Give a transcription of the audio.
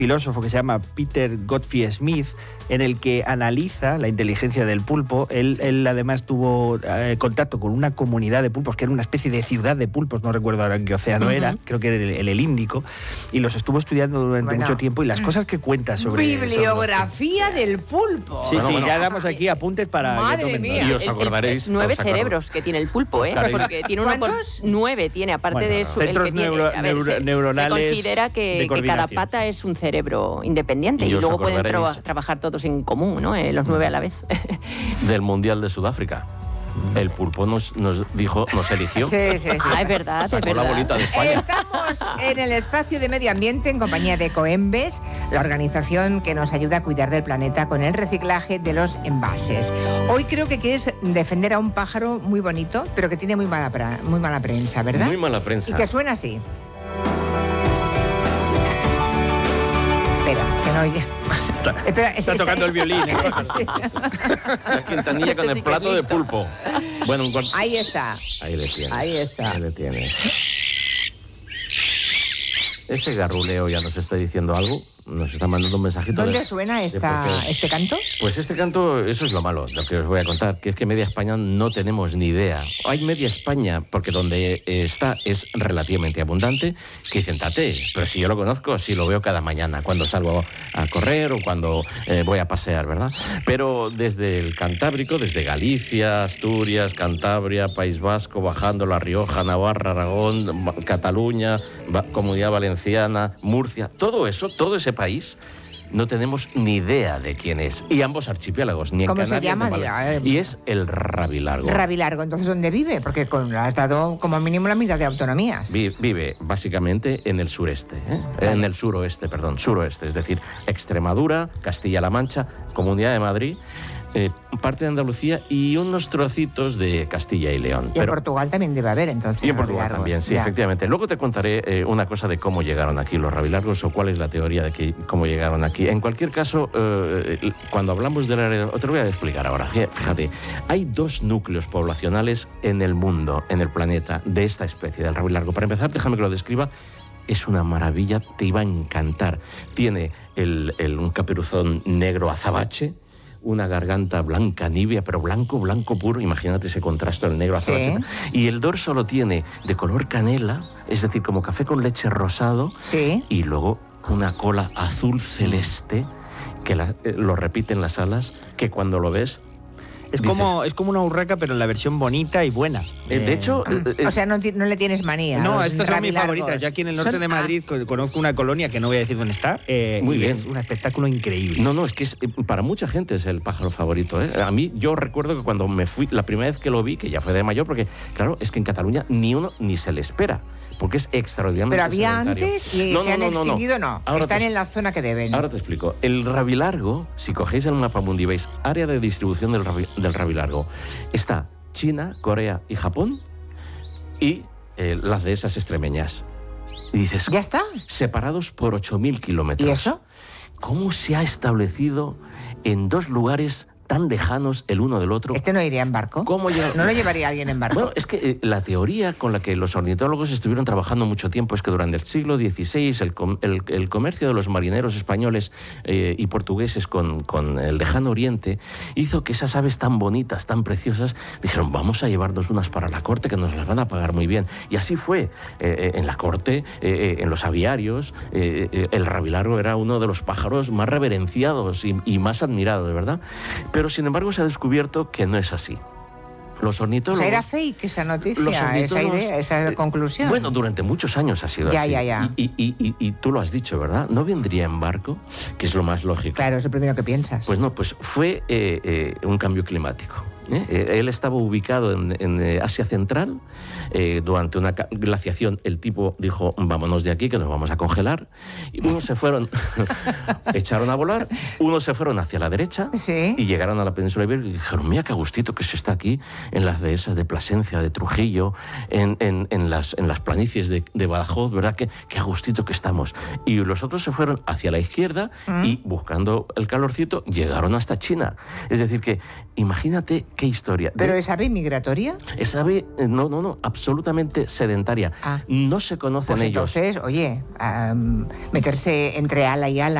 filósofo que se llama Peter Gottfried Smith, en el que analiza la inteligencia del pulpo. Él además tuvo contacto con una comunidad de pulpos, que era una especie de ciudad de pulpos, no recuerdo ahora en qué océano era, creo que era el Índico, y los estuvo estudiando durante mucho tiempo, y las cosas que cuenta sobre... Bibliografía del pulpo. Sí, ya damos aquí apuntes para... Madre mía. Y os acordaréis... 9 cerebros que tiene el pulpo, ¿eh? Porque tiene uno por 9, tiene, aparte de su... Centros neuronales. Se considera que cada pata es un cerebro independiente y luego pueden trabajar todos en común, ¿no? Los 9 a la vez. Del Mundial de Sudáfrica. El pulpo nos eligió. Sí. Es verdad, Sacó es verdad. la bolita de España. Estamos en el espacio de medio ambiente en compañía de Ecoembes, la organización que nos ayuda a cuidar del planeta con el reciclaje de los envases. Hoy creo que quieres defender a un pájaro muy bonito, pero que tiene muy mala prensa, ¿verdad? Muy mala prensa. Y que suena así. Espera, que no oye. Está tocando el violín. La Quintanilla con el plato de pulpo. Bueno, Ahí está. Ahí le tienes. Ahí está. Ahí le tienes. Ese garruleo ya nos está diciendo algo. Nos está mandando un mensajito. ¿Dónde suena este canto? Pues este canto, eso es lo malo, lo que os voy a contar, que es que media España no tenemos ni idea. Hay media España, porque donde está es relativamente abundante, que dicen, tate, pero si yo lo conozco, si lo veo cada mañana, cuando salgo a correr o cuando voy a pasear, ¿verdad? Pero desde el Cantábrico, desde Galicia, Asturias, Cantabria, País Vasco, bajando La Rioja, Navarra, Aragón, Cataluña, Comunidad Valenciana, Murcia, todo eso, todo ese país, no tenemos ni idea de quién es. Y ambos archipiélagos, ni en ¿Cómo Canarias, se llama? Y es el Rabilargo. Rabilargo, entonces, ¿dónde vive? Porque has dado como mínimo la mitad de autonomías. Vive básicamente en el sureste, en el suroeste, es decir, Extremadura, Castilla-La Mancha, Comunidad de Madrid, parte de Andalucía y unos trocitos de Castilla y León. Y en Portugal también debe haber, entonces. Y en Portugal también, sí, efectivamente. Luego te contaré una cosa de cómo llegaron aquí los rabilargos o cuál es la teoría de cómo llegaron aquí. En cualquier caso, cuando hablamos del área... Te lo voy a explicar ahora. Fíjate, hay 2 núcleos poblacionales en el mundo, en el planeta, de esta especie, del rabilargo. Para empezar, déjame que lo describa. Es una maravilla, te iba a encantar. Tiene un caperuzón negro azabache, una garganta blanca nibia, pero blanco puro, imagínate ese contraste del negro azabache. Sí. Y el dorso lo tiene de color canela, es decir, como café con leche rosado, sí. Y luego una cola azul celeste, que lo repiten las alas, que cuando lo ves... Es como una urraca, pero en la versión bonita y buena. De hecho... o sea, no le tienes manía. No, estas son mis favoritas. Yo aquí en el norte de Madrid conozco una colonia que no voy a decir dónde está. Muy bien. Es un espectáculo increíble. No, es que para mucha gente es el pájaro favorito. A mí, yo recuerdo que cuando me fui, la primera vez que lo vi, que ya fue de mayor, porque, claro, es que en Cataluña ni uno ni se le espera, porque es extraordinariamente Pero había sedentario. antes y se han extinguido, no. Están en la zona que deben. Ahora te explico. El rabilargo, si cogéis el mapa mundi, veis área de distribución del rabilargo. Está China, Corea y Japón y las dehesas extremeñas. Y dices, ¿ya está? Separados por 8.000 kilómetros. ¿Y eso? ¿Cómo se ha establecido en 2 lugares tan lejanos el uno del otro? ¿Este no iría en barco? ¿No lo llevaría alguien en barco? Bueno, es que la teoría con la que los ornitólogos estuvieron trabajando mucho tiempo es que durante el siglo XVI el comercio de los marineros españoles y portugueses con el lejano oriente hizo que esas aves tan bonitas, tan preciosas, dijeron, vamos a llevarnos unas para la corte que nos las van a pagar muy bien. Y así fue. En la corte, en los aviarios, el rabilargo era uno de los pájaros más reverenciados y más admirados, de verdad. Pero, sin embargo, se ha descubierto que no es así. Los ornitólogos... O sea, era fake esa noticia, esa idea, esa conclusión. Bueno, durante muchos años ha sido así. Ya. Y tú lo has dicho, ¿verdad? ¿No vendría en barco? Que es lo más lógico. Claro, es lo primero que piensas. Pues no, pues fue un cambio climático. Él estaba ubicado en Asia Central. Durante una glaciación el tipo dijo, vámonos de aquí que nos vamos a congelar. Y unos se fueron, echaron a volar, unos se fueron hacia la derecha, ¿sí? Y llegaron a la península ibérica y dijeron, mira qué agustito que se está aquí en las dehesas de Plasencia, de Trujillo, en las planicies de Badajoz, ¿verdad? Qué agustito que estamos. Y los otros se fueron hacia la izquierda y buscando el calorcito llegaron hasta China. Es decir que imagínate qué historia. ¿Pero es ave migratoria? Es ave, no, absolutamente sedentaria. No se conocen pues ellos. Entonces, oye, meterse entre ala y ala